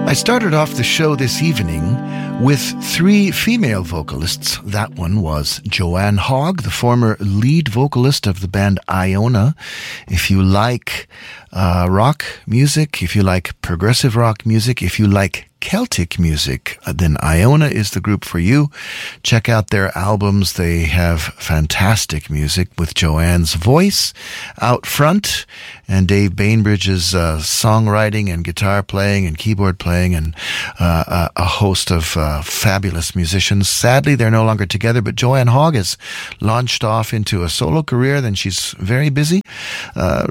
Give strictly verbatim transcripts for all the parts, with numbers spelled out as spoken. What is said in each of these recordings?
I started off the show this evening with three female vocalists. That one was Joanne Hogg, the former lead vocalist of the band Iona. If you like uh, rock music, if you like progressive rock music, if you like Celtic music, then Iona is the group for you. Check out their albums. They have fantastic music with Joanne's voice out front and Dave Bainbridge's uh, songwriting and guitar playing and keyboard playing and uh, a host of uh, fabulous musicians. Sadly, they're no longer together, but Joanne Hogg has launched off into a solo career. Then she's very busy. Uh,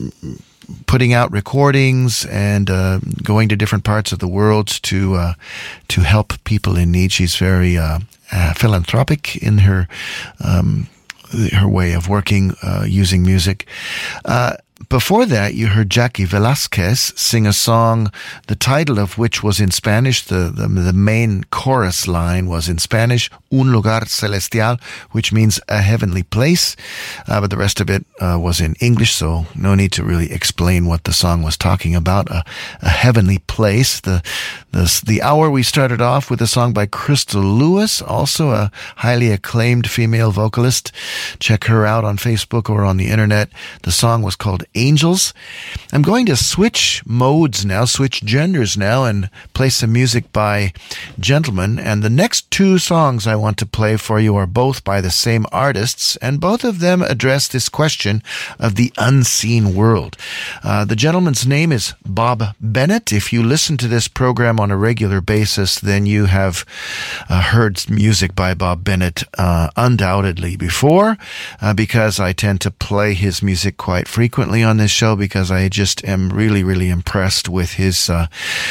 putting out recordings and uh, going to different parts of the world to uh, to help people in need. She's very uh, uh, philanthropic in her um, her way of working uh, using music. Uh, Before that, you heard Jackie Velasquez sing a song, the title of which was in Spanish. The, the, the main chorus line was in Spanish, Un Lugar Celestial, which means a heavenly place. Uh, but the rest of it uh, was in English, so no need to really explain what the song was talking about. A, a heavenly place. The, the, the hour we started off with a song by Crystal Lewis, also a highly acclaimed female vocalist. Check her out on Facebook or on the internet. The song was called Angels. I'm going to switch modes now, switch genders now, and play some music by gentlemen. And the next two songs I want to play for you are both by the same artists, and both of them address this question of the unseen world. Uh, the gentleman's name is Bob Bennett. If you listen to this program on a regular basis, then you have uh, heard music by Bob Bennett uh, undoubtedly before, uh, because I tend to play his music quite frequently on this show, because I just am really, really impressed with his, uh,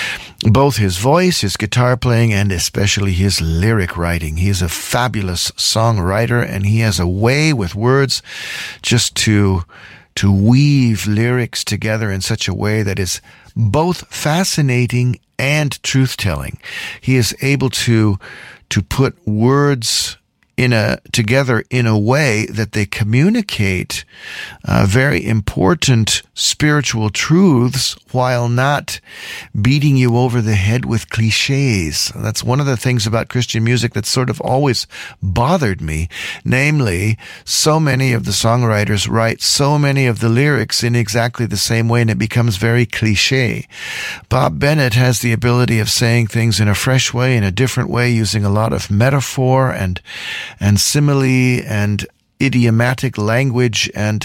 both his voice, his guitar playing, and especially his lyric writing. He is a fabulous songwriter, and he has a way with words just to, to weave lyrics together in such a way that is both fascinating and truth-telling. He is able to, to put words in a together in a way that they communicate uh, very important spiritual truths while not beating you over the head with cliches. That's one of the things about Christian music that sort of always bothered me. Namely, so many of the songwriters write so many of the lyrics in exactly the same way, and it becomes very cliche. Bob Bennett has the ability of saying things in a fresh way, in a different way, using a lot of metaphor and and simile and idiomatic language, and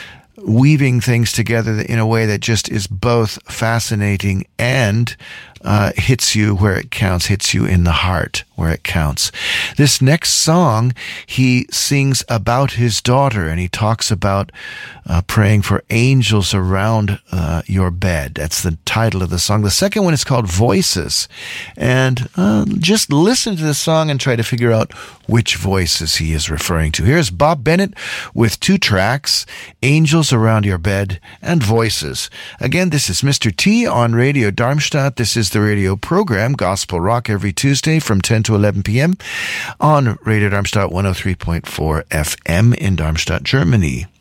weaving things together in a way that just is both fascinating and uh, hits you where it counts, hits you in the heart where it counts. This next song, he sings about his daughter, and he talks about uh, praying for angels around uh, your bed. That's the title of the song. The second one is called Voices. And uh, just listen to the song and try to figure out which voices he is referring to. Here's Bob Bennett with two tracks, Angels Around Your Bed and Voices. Again, this is Mister T on Radio Darmstadt. This is the radio program, Gospel Rock, every Tuesday from ten to eleven p.m. on Radio Darmstadt one oh three point four F M in Darmstadt, Germany.